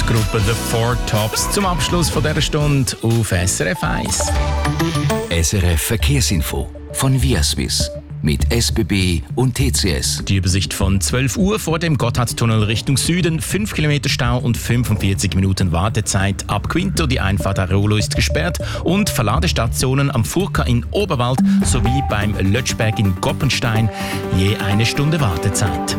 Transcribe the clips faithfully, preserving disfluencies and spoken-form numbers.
die Gruppe The Four Tops zum Abschluss von dieser Stunde auf S R F eins. S R F Verkehrsinfo von Viaswiss mit S B B und T C S. Die Übersicht von zwölf Uhr vor dem Gotthardtunnel Richtung Süden. fünf Kilometer Stau und fünfundvierzig Minuten Wartezeit. Ab Quinto die Einfahrt Arolo ist gesperrt und Verladestationen am Furka in Oberwald sowie beim Lötschberg in Goppenstein je eine Stunde Wartezeit.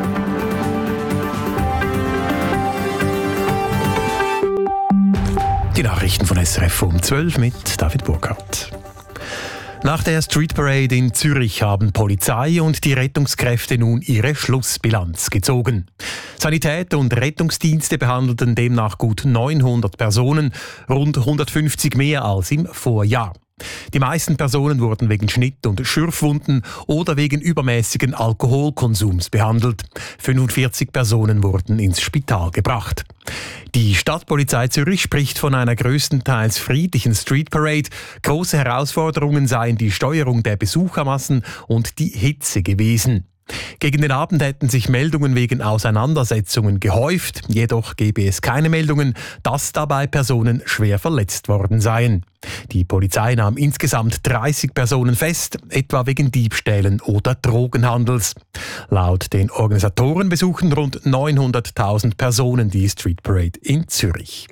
Die Nachrichten von S R F um zwölf mit David Burkhardt. Nach der Street Parade in Zürich haben Polizei und die Rettungskräfte nun ihre Schlussbilanz gezogen. Sanität und Rettungsdienste behandelten demnach gut neunhundert Personen, rund hundertfünfzig mehr als im Vorjahr. Die meisten Personen wurden wegen Schnitt- und Schürfwunden oder wegen übermäßigen Alkoholkonsums behandelt. fünfundvierzig Personen wurden ins Spital gebracht. Die Stadtpolizei Zürich spricht von einer größtenteils friedlichen Street Parade. Große Herausforderungen seien die Steuerung der Besuchermassen und die Hitze gewesen. Gegen den Abend hätten sich Meldungen wegen Auseinandersetzungen gehäuft, jedoch gebe es keine Meldungen, dass dabei Personen schwer verletzt worden seien. Die Polizei nahm insgesamt dreißig Personen fest, etwa wegen Diebstählen oder Drogenhandels. Laut den Organisatoren besuchen rund neunhunderttausend Personen die Street Parade in Zürich.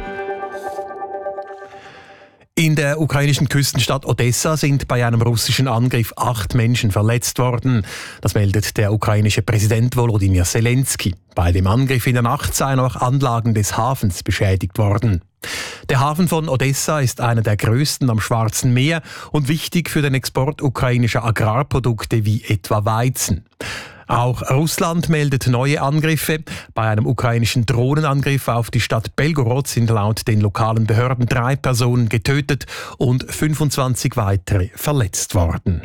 In der ukrainischen Küstenstadt Odessa sind bei einem russischen Angriff acht Menschen verletzt worden. Das meldet der ukrainische Präsident Volodymyr Zelensky. Bei dem Angriff in der Nacht seien auch Anlagen des Hafens beschädigt worden. Der Hafen von Odessa ist einer der größten am Schwarzen Meer und wichtig für den Export ukrainischer Agrarprodukte wie etwa Weizen. Auch Russland meldet neue Angriffe. Bei einem ukrainischen Drohnenangriff auf die Stadt Belgorod sind laut den lokalen Behörden drei Personen getötet und fünfundzwanzig weitere verletzt worden.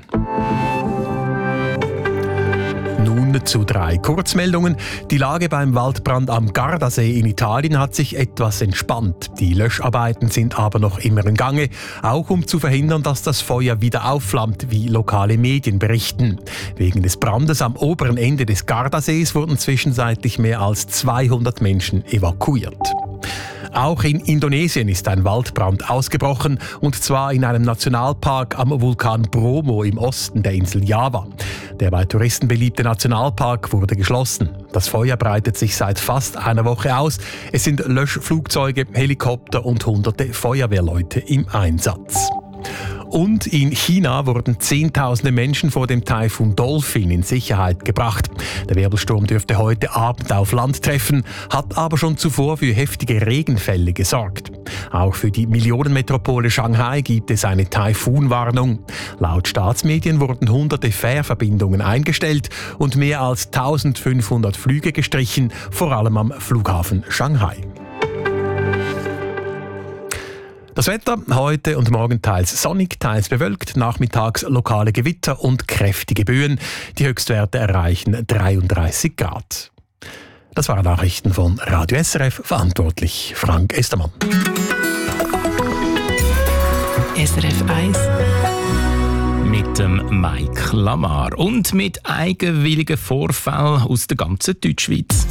Nun zu drei Kurzmeldungen. Die Lage beim Waldbrand am Gardasee in Italien hat sich etwas entspannt. Die Löscharbeiten sind aber noch immer im Gange, auch um zu verhindern, dass das Feuer wieder aufflammt, wie lokale Medien berichten. Wegen des Brandes am oberen Ende des Gardasees wurden zwischenzeitlich mehr als zweihundert Menschen evakuiert. Auch in Indonesien ist ein Waldbrand ausgebrochen, und zwar in einem Nationalpark am Vulkan Bromo im Osten der Insel Java. Der bei Touristen beliebte Nationalpark wurde geschlossen. Das Feuer breitet sich seit fast einer Woche aus. Es sind Löschflugzeuge, Helikopter und hunderte Feuerwehrleute im Einsatz. Und in China wurden Zehntausende Menschen vor dem Taifun Dolphin in Sicherheit gebracht. Der Wirbelsturm dürfte heute Abend auf Land treffen, hat aber schon zuvor für heftige Regenfälle gesorgt. Auch für die Millionenmetropole Shanghai gibt es eine Taifunwarnung. Laut Staatsmedien wurden hunderte Fährverbindungen eingestellt und mehr als eintausendfünfhundert Flüge gestrichen, vor allem am Flughafen Shanghai. Das Wetter heute und morgen teils sonnig, teils bewölkt, nachmittags lokale Gewitter und kräftige Böen. Die Höchstwerte erreichen dreiunddreißig Grad. Das waren Nachrichten von Radio S R F, verantwortlich Frank Estermann. S R F eins mit dem Mike Lamar und mit eigenwilligen Vorfällen aus der ganzen Deutschschweiz.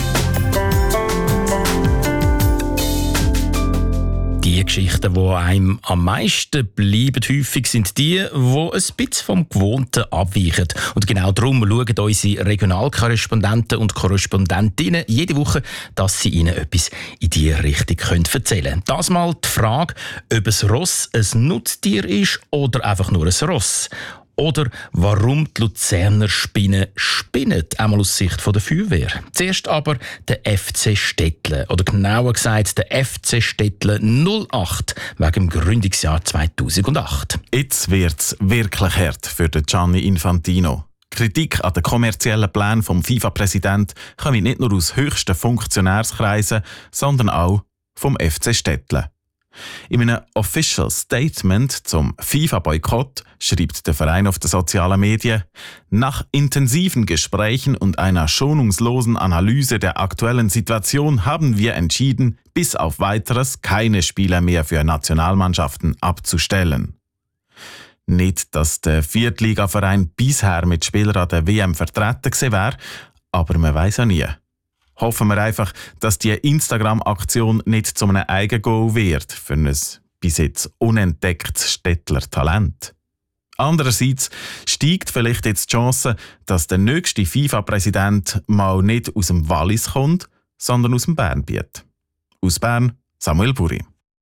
Die Geschichten, die einem am meisten bleiben, häufig sind die, die ein bisschen vom Gewohnten abweichen. Und genau darum schauen unsere Regionalkorrespondenten und Korrespondentinnen jede Woche, dass sie ihnen etwas in diese Richtung erzählen können. Das mal die Frage, ob ein Ross ein Nutztier ist oder einfach nur ein Ross. Oder warum die Luzerner Spinnen spinnen, einmal aus Sicht der Feuerwehr. Zuerst aber der F C Stettlen, oder genauer gesagt der F C Stettlen null acht, wegen dem Gründungsjahr zweitausendacht. Jetzt wird's wirklich hart für den Gianni Infantino. Kritik an den kommerziellen Plänen vom FIFA-Präsidenten kommt nicht nur aus höchsten Funktionärskreisen, sondern auch vom F C Stettlen. In einem Official Statement zum FIFA-Boykott schreibt der Verein auf den sozialen Medien: Nach intensiven Gesprächen und einer schonungslosen Analyse der aktuellen Situation haben wir entschieden, bis auf Weiteres keine Spieler mehr für Nationalmannschaften abzustellen. Nicht, dass der Viertligaverein bisher mit Spielern an der W M vertreten gewesen wäre, aber man weiss ja nie. Hoffen wir einfach, dass die Instagram-Aktion nicht zu einem Eigengoal wird für ein bis jetzt unentdecktes Städtler Talent. Andererseits steigt vielleicht jetzt die Chance, dass der nächste FIFA-Präsident mal nicht aus dem Wallis kommt, sondern aus dem Bernbiet. Aus Bern, Samuel Buri.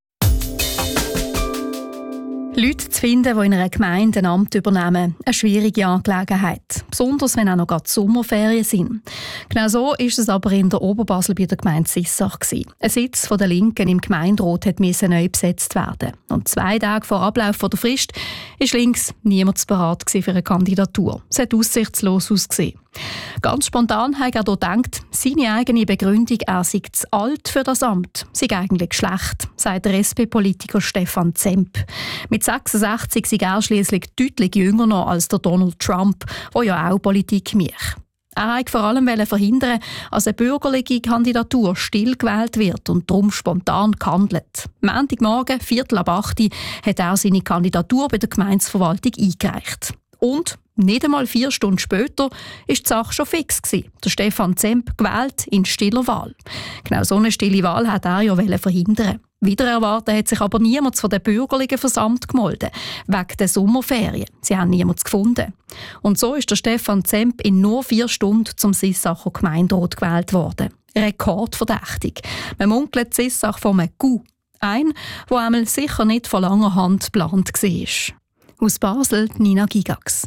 Leute zu finden, die in einer Gemeinde ein Amt übernehmen, eine schwierige Angelegenheit. Besonders, wenn auch noch gerade Sommerferien sind. Genau so war es aber in der Oberbasel bei der Gemeinde Sissach. Ein Sitz von der Linken im Gemeinderat musste neu besetzt werden. Und zwei Tage vor Ablauf der Frist war links niemand bereit für eine Kandidatur. Es hat aussichtslos ausgesehen. Ganz spontan hat er gedacht, seine eigene Begründung, er sei zu alt für das Amt, sei eigentlich schlecht, sagt der S P-Politiker Stefan Zemp. Mit sechsundsechzig sei er schliesslich deutlich jünger noch als der Donald Trump, der ja auch Politik macht. Er wollte vor allem verhindern, dass eine bürgerliche Kandidatur still gewählt wird und darum spontan gehandelt. Montagmorgen, Viertel ab acht, hat er seine Kandidatur bei der Gemeindeverwaltung eingereicht. Und nicht einmal vier Stunden später war die Sache schon fix. Der Stefan Zemp gewählt in stiller Wahl. Genau so eine stille Wahl wollte er ja verhindern. Wieder erwarten hat sich aber niemand von den Bürgerlichen fürs Amt gemeldet, wegen der Sommerferien. Sie haben niemanden gefunden. Und so ist der Stefan Zemp in nur vier Stunden zum Sissacher Gemeinderat gewählt worden. Rekordverdächtig. Man munkelt Sissach von einem Coup. Ein, der einmal sicher nicht von langer Hand geplant war. Aus Basel, Nina Gigax.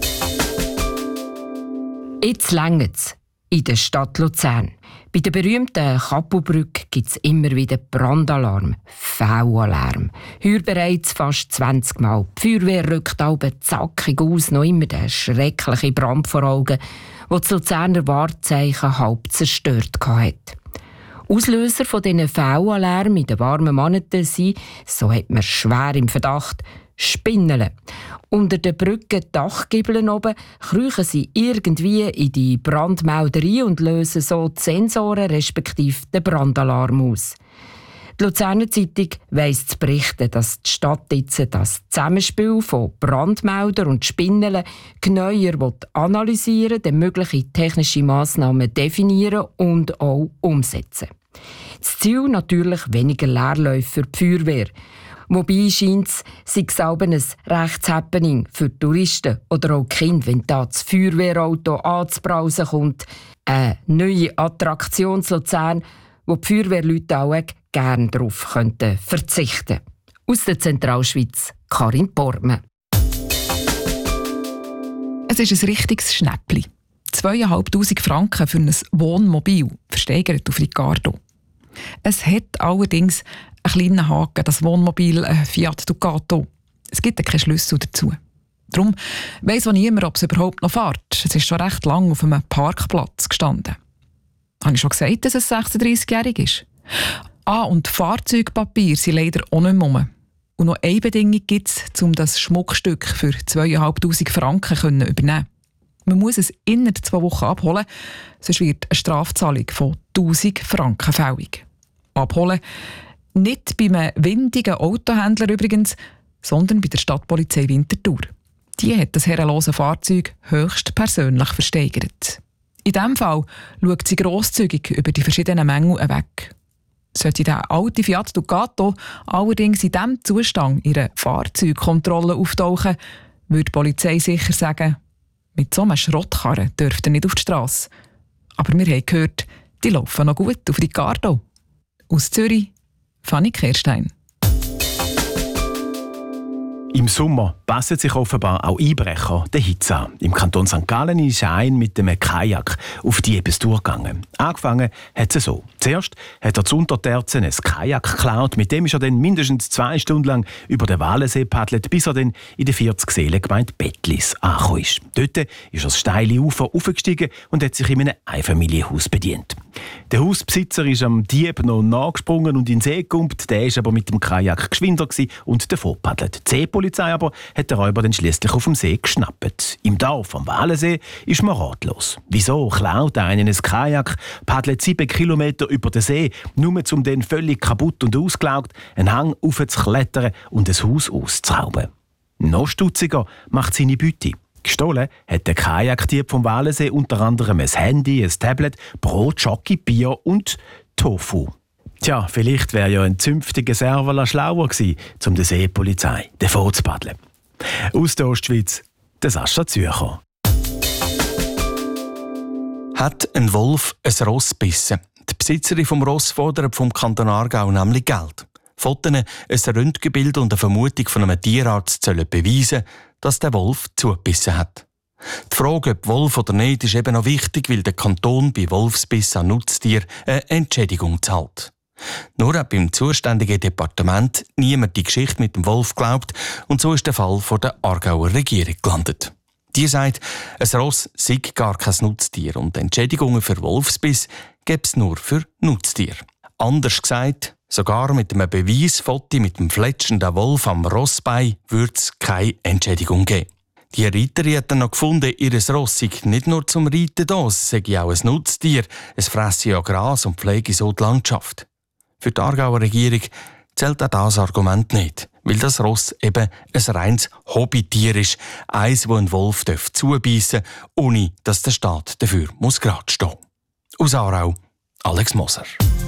Jetzt längt's in der Stadt Luzern. Bei der berühmten Kappelbrücke gibt es immer wieder Brandalarm, V-Alarm. Heuer bereits fast zwanzig Mal. Die Feuerwehr rückt alle zackig aus, noch immer der schreckliche Brand vor Augen, der das Luzerner Wahrzeichen halb zerstört hat. Auslöser von diesen V-Alarm in den warmen Monaten sind, so hat man schwer im Verdacht, Spinnen. Unter den Brückendachgiebeln oben kriechen sie irgendwie in die Brandmelderei und lösen so die Sensoren respektive den Brandalarm aus. Die Luzerner Zeitung weiss zu berichten, dass die Stadt jetzt das Zusammenspiel von Brandmelder und Spinnen genauer analysieren, dann mögliche technische Massnahmen definieren und auch umsetzen. Das Ziel natürlich weniger Leerläufe für die Feuerwehr. Wobei scheint es, sei es auch ein Rechtshappening für Touristen oder auch Kinder, wenn da das Feuerwehrauto anzubrausen kommt. Eine neue Attraktion zu Luzern, wo die Feuerwehrleute auch gerne darauf könnten verzichten. Aus der Zentralschweiz, Karin Bormann. Es ist ein richtiges Schnäppli. zweitausendfünfhundert Franken für ein Wohnmobil, versteigert auf Ricardo. Es hat allerdings einen kleinen Haken, das Wohnmobil ein Fiat Ducato. Es gibt keinen Schlüssel dazu. Darum weiss auch niemand, ob es überhaupt noch fährt. Es ist schon recht lang auf einem Parkplatz gestanden. Habe ich schon gesagt, dass es sechsunddreißigjährig ist? Ah, und Fahrzeugpapiere sind leider auch nicht mehr rum. Und noch eine Bedingung gibt es, um das Schmuckstück für zweitausendfünfhundert Franken zu übernehmen. Man muss es innerhalb zwei Wochen abholen, sonst wird eine Strafzahlung von tausend Franken fällig. Abholen nicht bei einem windigen Autohändler übrigens, sondern bei der Stadtpolizei Winterthur. Die hat das herrenlose Fahrzeug höchst persönlich versteigert. In diesem Fall schaut sie grosszügig über die verschiedenen Mängel hinweg. Sollte der alte Fiat Ducato allerdings in diesem Zustand ihre Fahrzeugkontrolle auftauchen, würde die Polizei sicher sagen, mit so einem Schrottkarren dürft ihr nicht auf die Strasse. Aber wir haben gehört, die laufen noch gut auf Ricardo. Aus Zürich, Fanny Kehrstein. Im Sommer passen sich offenbar auch Einbrecher der Hitze an. Im Kanton Sankt Gallen ist ein mit einem Kajak auf die Diebstour gegangen. Angefangen hat es so. Zuerst hat er zu Unterterzen ein Kajak geklaut. Mit dem ist er dann mindestens zwei Stunden lang über den Walensee paddelt, bis er dann in der vierzig Seelengemeinde Bettlis angekommen ist. Dort ist er das steile Ufer aufgestiegen und hat sich in einem Einfamilienhaus bedient. Der Hausbesitzer ist am Dieb noch nachgesprungen und in den See gekumpelt. Der war aber mit dem Kajak geschwinder und davon paddelt. Die Seepolizei aber hat den Räuber dann schliesslich auf dem See geschnappt. Im Dorf am Walensee ist man ratlos. Wieso klaut einer ein Kajak, paddelt sieben Kilometer über den See, nur um den völlig kaputt und ausgelaugt einen Hang aufzuklettern und ein Haus auszurauben? Noch stutziger macht seine Beute. Gestohlen hat der Kajakdieb vom Walensee unter anderem ein Handy, ein Tablet, Brot, Schoki, Bier und Tofu. Tja, vielleicht wäre ja ein zünftiger Serverler schlauer gewesen, um der Seepolizei davon zu paddeln. Aus der Ostschweiz, der Sascha Zürcher. Hat ein Wolf ein Ross gebissen? Die Besitzerin vom Ross fordert vom Kanton Aargau nämlich Geld. Fotos, ein Röntgenbild und eine Vermutung von einem Tierarzt sollen beweisen, dass der Wolf zugebissen hat. Die Frage, ob Wolf oder nicht, ist eben noch wichtig, weil der Kanton bei Wolfsbiss an Nutztier eine Entschädigung zahlt. Nur hat beim zuständigen Departement niemand die Geschichte mit dem Wolf geglaubt und so ist der Fall vor der Aargauer Regierung gelandet. Die sagt, ein Ross sei gar kein Nutztier und Entschädigungen für Wolfsbiss gäbe es nur für Nutztiere. Anders gesagt, sogar mit einem Beweisfoto mit dem fletschenden Wolf am Rossbein würde es keine Entschädigung geben. Die Reiterin hat dann noch gefunden, ihr Ross sei nicht nur zum Reiten da, es sei auch ein Nutztier, es fresse ja Gras und pflege so die Landschaft. Für die Aargauer Regierung zählt auch das Argument nicht, weil das Ross eben ein reines Hobbytier ist, eins, wo ein Wolf zubeissen darf, ohne dass der Staat dafür muss gerade stehen. Aus Aarau, Alex Moser.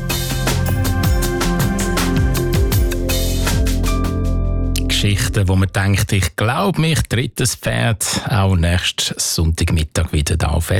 Geschichten, wo man denkt, ich glaube mich, drittes Pferd, auch nächsten Sonntagmittag wieder da auf